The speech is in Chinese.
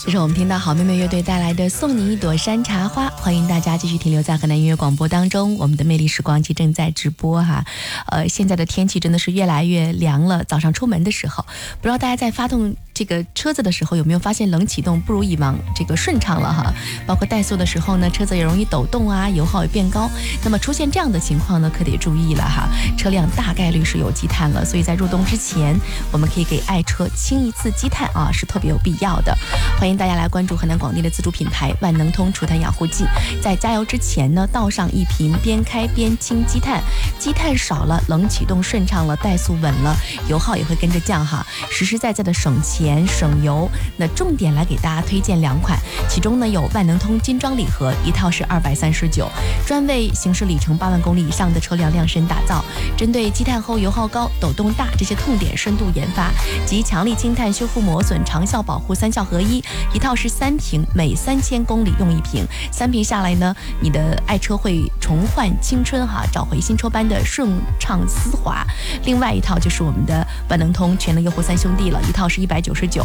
这是我们听到好妹妹乐队带来的《送你一朵山茶花》，欢迎大家继续停留在河南音乐广播当中。我们的魅力时光机正在直播哈。现在的天气真的是越来越凉了，早上出门的时候，不知道大家在发动这个车子的时候有没有发现冷启动不如以往这个顺畅了哈？包括怠速的时候呢，车子也容易抖动啊，油耗也变高。那么出现这样的情况呢，可得注意了哈，车辆大概率是有积碳了，所以在入冬之前，我们可以给爱车清一次积碳啊，是特别有必要的。欢迎大家来关注河南广电的自主品牌万能通除碳养护剂，在加油之前呢，倒上一瓶，边开边清积碳，积碳少了，冷启动顺畅了，怠速稳了，油耗也会跟着降哈，实实在在的省钱省油。那重点来给大家推荐2款，其中呢有万能通金装礼盒，一套是239，专为行驶里程8万公里以上的车辆量身打造，针对积碳后油耗高、抖动大这些痛点深度研发，及强力清碳修复磨损、长效保护3效合一，一套是3瓶，每3000公里用1瓶，3瓶下来呢，你的爱车会重焕青春哈，找回新车般的顺畅丝滑。另外一套就是我们的万能通全能优惠3兄弟了，一套是199，